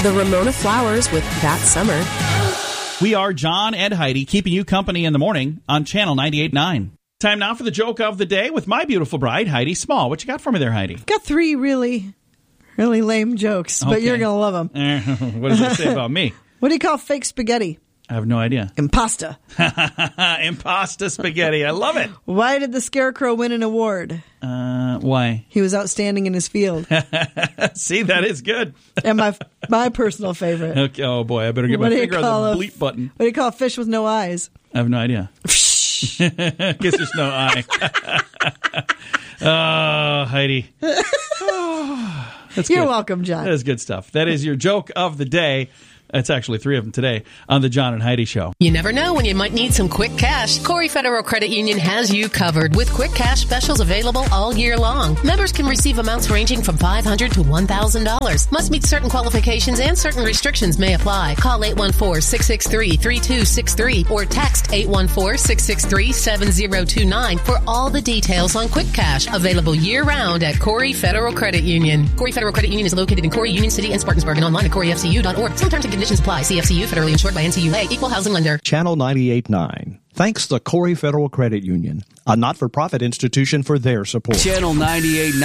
The Ramona Flowers with That Summer. We are John and Heidi, keeping you company in the morning on Channel 98.9. Time now for the joke of the day with my beautiful bride, Heidi Small. What you got for me there, Heidi? Got three really lame jokes, but you're going to love them. What does that say about me? What do you call fake spaghetti? I have no idea. Impasta. Impasta spaghetti. I love it. Why did the Scarecrow win an award? Why? He was outstanding in his field. See, that is good. And my personal favorite. Okay, oh, boy. I better get my finger on the bleep button. What do you call a fish with no eyes? I have no idea. Guess there's no eye. Oh, Heidi. Oh, that's You're good. welcome, John. That is good stuff. That is your joke of the day. That's actually three of them today on the John and Heidi Show. You never know when you might need some quick cash. Corey Federal Credit Union has you covered with quick cash specials available all year long. Members can receive amounts ranging from $500 to $1,000. Must meet certain qualifications and certain restrictions may apply. Call 814-663-3263 or text 814-663-7029 for all the details on quick cash available year-round at Corey Federal Credit Union. Corey Federal Credit Union is located in Corey, Union City, and Spartansburg, and online at CoreyFCU.org. Some terms and conditions apply. CFCU, federally insured by NCUA, equal housing lender. Channel 98.9. Thanks to Corey Federal Credit Union, a not-for-profit institution, for their support. Channel 98.9.